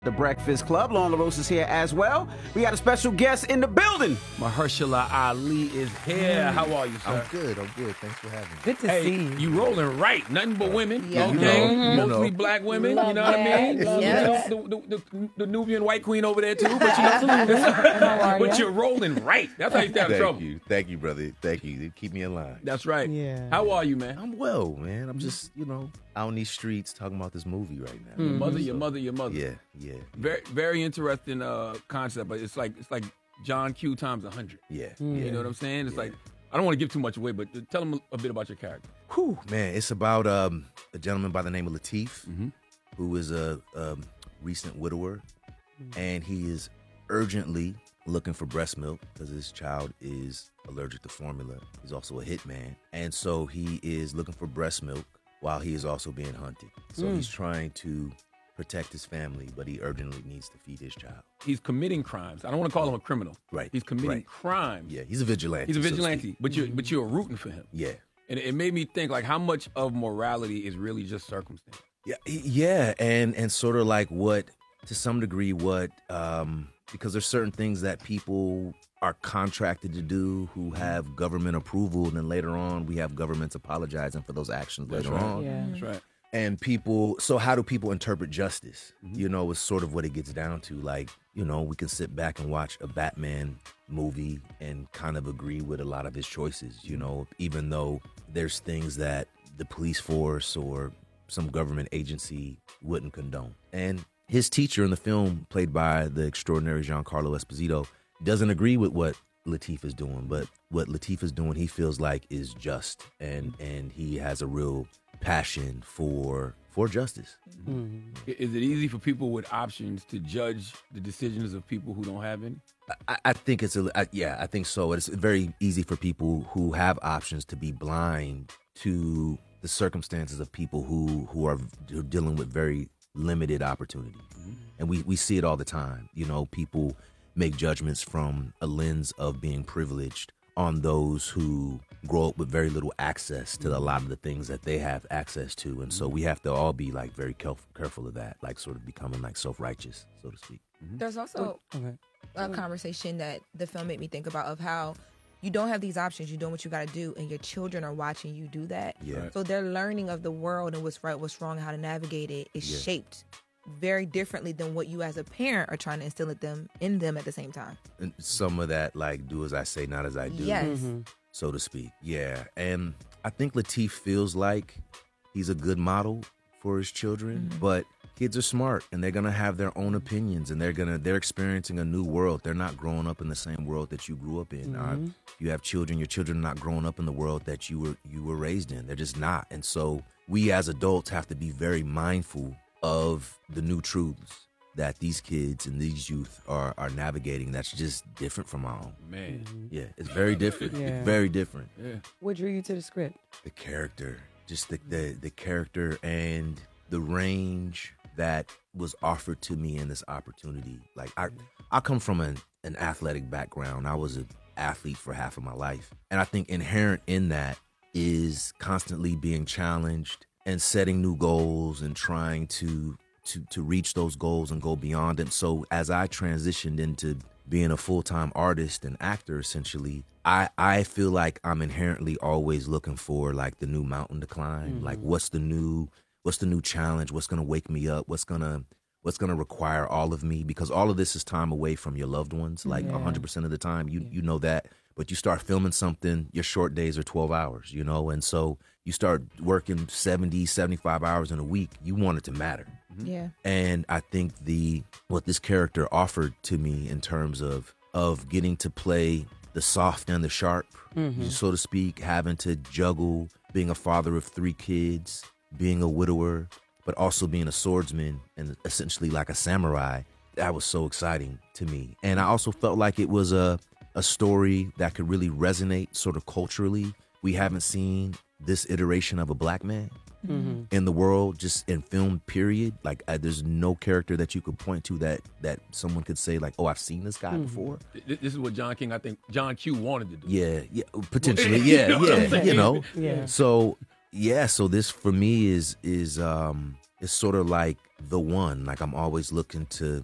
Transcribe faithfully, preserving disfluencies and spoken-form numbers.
The Breakfast Club. Lauren LaRose is here as well. We got a special guest in the building. Mahershala Ali is here. How are you, sir? I'm good. I'm good. Thanks for having me. Good to Hey, see you. you rolling right. Nothing but women. Yeah. Okay. Mhm. Mostly You know. black women. Love you know what I that. mean? Love You that. know, the, the, the, the Nubian white queen over there, too. But, you How are but you? you're rolling right. That's how you stay out of Thank trouble. you. Thank you, brother. Thank you. They keep me in line. That's right. Yeah. How are you, man? I'm well, man. I'm just, you know, out on these streets talking about this movie right now. Your mother, your mother, your mother. Yeah, yeah. Very, very interesting uh, concept, but it's like it's like John Q times a hundred. Yeah, Mm. You know what I'm saying? It's Yeah. like I don't want to give too much away, but tell them a, a bit about your character. Whew, man, it's about um, a gentleman by the name of Lateef, Mm-hmm. who is a um, recent widower, and he is urgently looking for breast milk because his child is allergic to formula. He's also a hitman, and so he is looking for breast milk while he is also being hunted. So Mm. he's trying to protect his family, but he urgently needs to feed his child. He's committing crimes. I don't want to call him a criminal. Right, He's committing right. crimes. Yeah, he's a vigilante. He's a so to vigilante, speak. but you're but you're rooting for him. Yeah. And it made me think like how much of morality is really just circumstance. Yeah, yeah, and and sort of like what, to some degree, what um, because there's certain things that people are contracted to do who have government approval, and then later on we have governments apologizing for those actions That's later right. on. Yeah. That's right. And people, so how do people interpret justice? Mm-hmm. You know, is sort of what it gets down to. Like, you know, we can sit back and watch a Batman movie and kind of agree with a lot of his choices, you know, even though there's things that the police force or some government agency wouldn't condone. And his teacher in the film, played by the extraordinary Giancarlo Esposito, doesn't agree with what Lateef is doing, but what Lateef is doing, he feels like is just, and and he has a real passion for for justice. Mhm. I- Is it easy for people with options to judge the decisions of people who don't have any? I, I think it's a I, yeah, I think so. It's very easy for people who have options to be blind to the circumstances of people who who are, who are dealing with very limited opportunity, and we we see it all the time. You know, people make judgments from a lens of being privileged on those who grow up with very little access to a lot of the things that they have access to. And so we have to all be like very caref- careful of that, like sort of becoming like self-righteous, so to speak. There's also Okay. a conversation that the film made me think about of how you don't have these options. You're doing what you got to do, and your children are watching you do that. Yeah. So their learning of the world and what's right, what's wrong, and how to navigate it is Yeah. shaped very differently than what you as a parent are trying to instill in them in them at the same time. And some of that, like, do as I say, not as I do, Yes. Mhm. so to speak. Yeah. And I think Lateef feels like he's a good model for his children, Mhm. but kids are smart and they're going to have their own opinions, and they're going to, they're experiencing a new world. They're not growing up in the same world that you grew up in. Uh, Mhm. you have children, your children are not growing up in the world that you were, you were raised in. They're just not. And so we as adults have to be very mindful of the new truths that these kids and these youth are, are navigating that's just different from our own. Man. Yeah, it's very different. Yeah. Very different. Yeah. What drew you to the script? The character, just the, the the character and the range that was offered to me in this opportunity. Like I I come from an, an athletic background. I was an athlete for half of my life. And I think inherent in that is constantly being challenged and setting new goals and trying to to to reach those goals and go beyond it. So as I transitioned into being a full-time artist and actor, essentially, I, I feel like I'm inherently always looking for like the new mountain to climb. Mhm. Like what's the new what's the new challenge? What's gonna wake me up? What's gonna what's gonna require all of me? Because all of this is time away from your loved ones, like Yeah. one hundred percent of the time. You Yeah. you know that. But you start filming something, your short days are twelve hours, you know? And so you start working seventy, seventy-five hours in a week. You want it to matter. Yeah. And I think the what this character offered to me in terms of of getting to play the soft and the sharp, Mhm. so to speak, having to juggle being a father of three kids, being a widower, but also being a swordsman and essentially like a samurai, that was so exciting to me. And I also felt like it was a a story that could really resonate sort of culturally. We haven't seen this iteration of a black man Mhm. in the world, just in film, period. Like uh, there's no character that you could point to that that someone could say like, oh, I've seen this guy Mhm. before. Th- This is what John King, I think, John Q wanted to do. Yeah, yeah, potentially, You yeah, know what I'm yeah, saying? you know. Yeah. So yeah, so this for me is is um it's sort of like the one. Like I'm always looking to